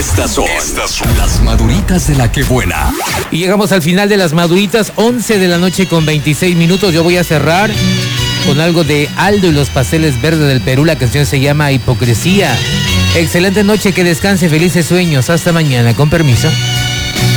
Estas son las maduritas de la que buena. Y llegamos al final de las maduritas, 11 de la noche con 26 minutos. Yo voy a cerrar con algo de Aldo y los pasteles verdes del Perú. La canción se llama Hipocresía. Excelente noche, que descanse, felices sueños. Hasta mañana, con permiso.